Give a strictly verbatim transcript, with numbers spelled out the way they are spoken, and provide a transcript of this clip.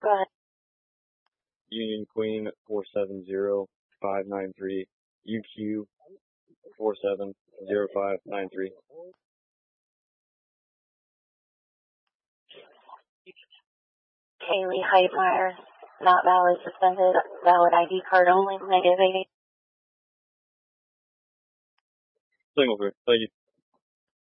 Go ahead. Union Queen four seven zero five nine three, U Q four seven zero five nine three. Kaylee Heitmeyer, not valid, suspended, valid I D card only, negative eighty. Single, thank you.